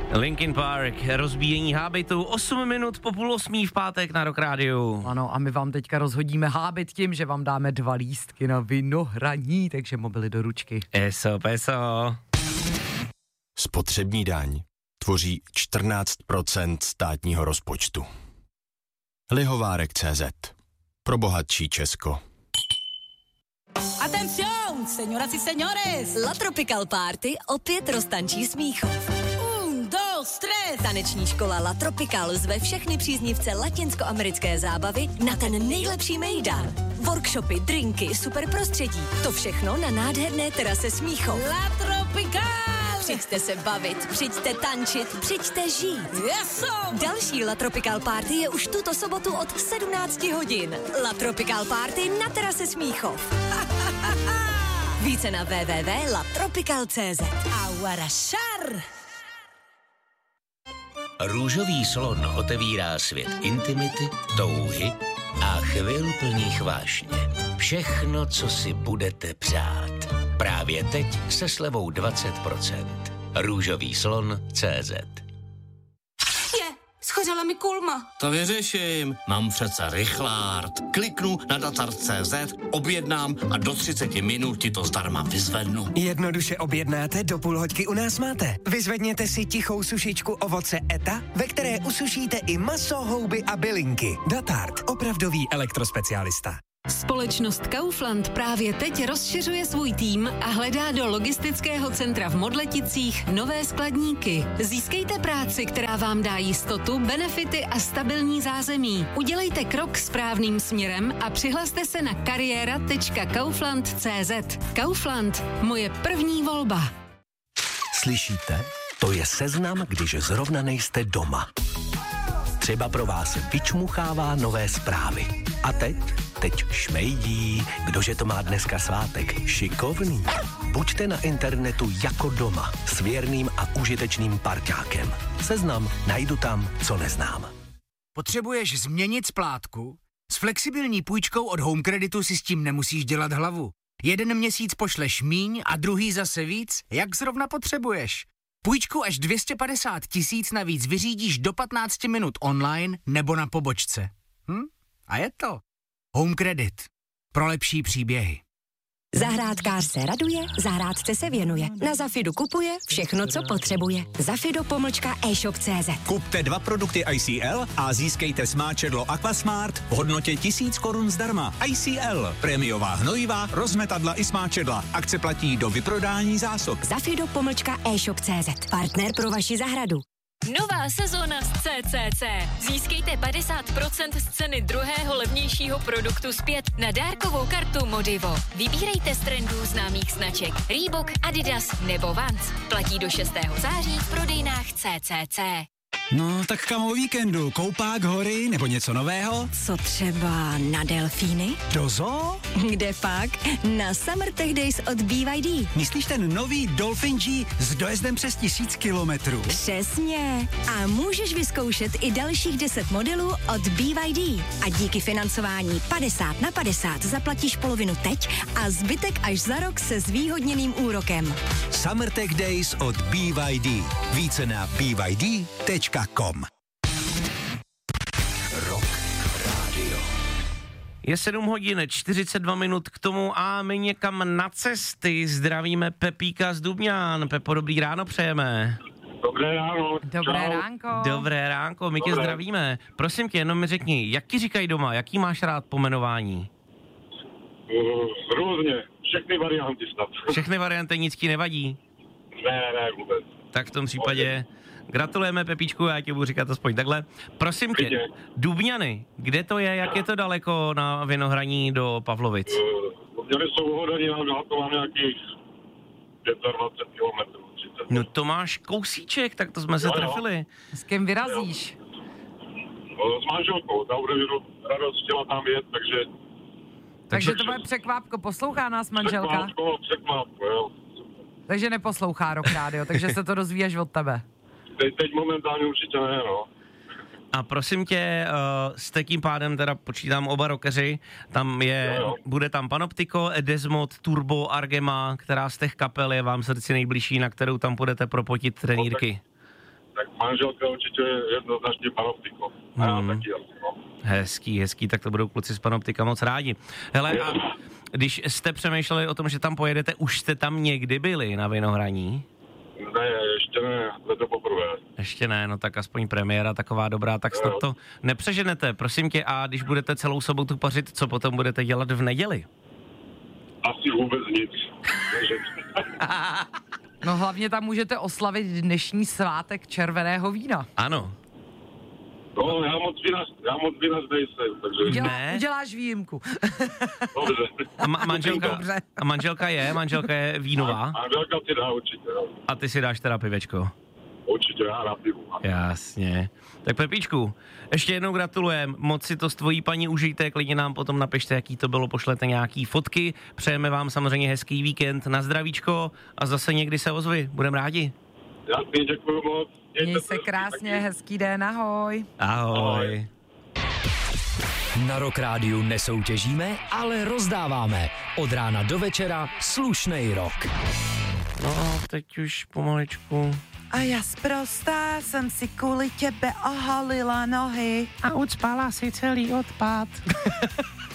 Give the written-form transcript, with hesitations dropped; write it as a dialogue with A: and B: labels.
A: Linkin Park, rozbíjení hábitu, 8 minut po 7:30 v pátek na Rock Rádiu.
B: Ano, a my vám teďka rozhodíme hábit tím, že vám dáme 2 lístky na Vinohraní, takže mobily do ručky.
A: Eso.
C: Spotřební daň tvoří 14% státního rozpočtu. Lihovárek.cz. Pro bohatší Česko.
D: Atención, señoras y señores.
E: La Tropical Party opět roztančí Smíchov.
D: 1, 2, 3.
E: Taneční škola La Tropical zve všechny příznivce latinskoamerické zábavy na ten nejlepší mejdan. Workshopy, drinky, super prostředí. To všechno na nádherné terase Smíchov.
D: La Tropical.
E: Přijďte se bavit, přijďte tančit, přijďte žít.
D: Eso.
E: Další La Tropical Party je už tuto sobotu od 17 hodin. La Tropical Party na terase Smíchov. Více na www.latropical.cz.
D: Aguarašar.
F: Růžový slon otevírá svět intimity, touhy a chvil plných vášně. Všechno, co si budete přát. Právě teď se slevou 20%. Růžový slon.cz.
D: Schořela mi kulma.
G: To vyřeším. Mám přece rychlárd. Kliknu na datar.cz, objednám a do 30 minut ti to zdarma vyzvednu.
H: Jednoduše objednáte, do půl hoďky u nás máte. Vyzvedněte si tichou sušičku ovoce ETA, ve které usušíte i maso, houby a bylinky. Datart, opravdový elektrospecialista.
I: Společnost Kaufland právě teď rozšiřuje svůj tým a hledá do logistického centra v Modleticích nové skladníky. Získejte práci, která vám dá jistotu, benefity a stabilní zázemí. Udělejte krok správným směrem a přihlaste se na kariéra.kaufland.cz. Kaufland, moje první volba.
J: Slyšíte? To je seznam, když zrovna nejste doma. Třeba pro vás vyčmuchává nové zprávy. A teď šmejdí, kdože to má dneska svátek. Šikovný. Buďte na internetu jako doma, s věrným a užitečným parťákem. Seznam najdu tam, co neznám.
K: Potřebuješ změnit splátku? S flexibilní půjčkou od Home Creditu si s tím nemusíš dělat hlavu. 1 měsíc pošleš míň a druhý zase víc, jak zrovna potřebuješ. Půjčku až 250 000 navíc vyřídíš do 15 minut online nebo na pobočce. A je to. Home Credit. Pro lepší příběhy.
E: Zahrádkář se raduje, zahrádce se věnuje. Na Zafidu kupuje všechno, co potřebuje. Zafido-e-shop.cz.
L: Kupte 2 produkty ICL a získejte smáčedlo Aquasmart v hodnotě 1000 korun zdarma. ICL. Prémiová hnojivá, rozmetadla i smáčedla. Akce platí do vyprodání zásob.
E: Zafido-e-shop.cz. Partner pro vaši zahradu.
I: Nová sezóna z CCC. Získejte 50% z ceny druhého levnějšího produktu zpět na dárkovou kartu Modivo. Vybírejte z trendů známých značek Reebok, Adidas nebo Vans. Platí do 6. září v prodejnách CCC.
M: No, tak kam o víkendu? Koupák, hory nebo něco nového?
E: Co třeba na delfíny?
M: Do zoo?
E: Kde pak? Na Summer Tech Days od BYD.
M: Myslíš ten nový Dolphin G s dojezdem přes 1000 kilometrů?
E: Přesně. A můžeš vyzkoušet i dalších 10 modelů od BYD. A díky financování 50/50 zaplatíš polovinu teď a zbytek až za rok se zvýhodněným úrokem.
J: Summer Tech Days od BYD. Více na byd.com.
F: Rock Radio.
A: Je 7 hodin, 42 minut k tomu a my někam na cesty. Zdravíme Pepíka z Dubňán. Pepo, dobrý ráno přejeme.
N: Dobré ráno.
B: Dobré ránko.
A: Dobré ránko, my tě zdravíme. Prosím tě, jenom mi řekni, jak ti říkají doma, jaký máš rád pomenování?
N: Různě, všechny varianty snad.
A: Všechny varianty, nic ti nevadí?
N: Ne, vůbec.
A: Tak v tom případě gratulujeme, Pepíčku, já tě budu říkat aspoň takhle. Prosím tě, Dubňany, kde to je, jak je to daleko na Vinohraní do Pavlovic?
N: Dubňany jsou uhodaní, ale to mám nějakých 25 kilometrů.
A: No to máš kousíček, tak to jsme se trefili.
B: S kým vyrazíš?
N: S manželkou, ta bude radost chtěla tam jet,
B: Takže to bude překvápko, poslouchá nás manželka?
N: Překvápko, jo.
B: Takže neposlouchá Rock Radio, takže se to dozví až od tebe.
N: Teď momentálně určitě ne, no.
A: A prosím tě, s tím pádem teda počítám oba rockeři, tam je, bude tam Panoptiko, Desmod, Turbo, Argema, která z těch kapel je vám srdci nejbližší, na kterou tam budete propotit trenýrky.
N: tak manželka určitě jednoznačně Panoptiko. A já taky asi, no.
A: Hezký, tak to budou kluci z Panoptika moc rádi. Hele, a když jste přemýšleli o tom, že tam pojedete, už jste tam někdy byli na Vinohraní?
N: Ne, ještě ne, to poprvé.
A: Ještě ne, no tak aspoň premiéra taková dobrá, tak snad to nepřeženete, prosím tě, a když budete celou sobotu pařit, co potom budete dělat v neděli?
N: Asi vůbec nic.
B: No hlavně tam můžete oslavit dnešní svátek červeného vína.
A: Ano.
N: No, já moc vína nejsem, takže...
B: Uděláš výjimku.
N: Dobře.
A: A manželka je vínová?
N: Manželka si dá určitě, jo.
A: A ty si dáš teda pivečko?
N: Určitě, já na pivu.
A: Jasně. Tak Pepíčku, ještě jednou gratulujem, moc si to s tvojí paní užijte, klidně nám potom napište, jaký to bylo, pošlete nějaký fotky, přejeme vám samozřejmě hezký víkend, na zdravíčko a zase někdy se ozvi, budem rádi.
N: Jasně, děkuju moc.
B: Měj se krásně, hezký den, ahoj.
A: Ahoj.
O: Na Rock Rádiu nesoutěžíme, ale rozdáváme. Od rána do večera slušnej rock.
A: No, teď už pomaličku.
P: A já sprostá jsem si kvůli tebe oholila nohy.
A: A ucpala si celý odpad.